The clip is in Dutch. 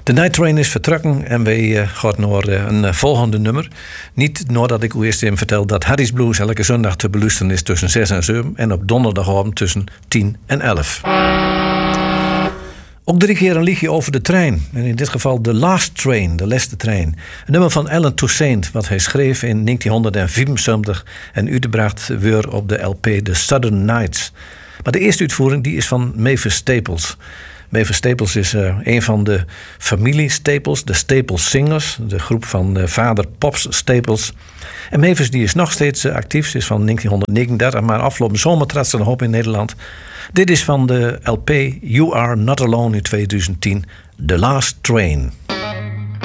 De Night Train is vertrokken en wij gaan naar een volgende nummer. Niet nadat ik u eerst even vertel dat Harry's Blues elke zondag te beluisteren is tussen 6 en 7 en op donderdagavond tussen 10 en 11. Ook 3 keer een liedje over de trein. En in dit geval The Last Train, de laatste trein. Een nummer van Alan Toussaint, wat hij schreef in 1975 en uitgebracht weer op de LP The Southern Nights. Maar de eerste uitvoering die is van Mavis Staples. Mavis Staples is een van de familie Staples, de Staples Singers, de groep van vader Pops Staples. En Mavis die is nog steeds actief, ze is van 1939, maar afgelopen zomer trad ze nog op in Nederland. Dit is van de LP You Are Not Alone in 2010, The Last Train.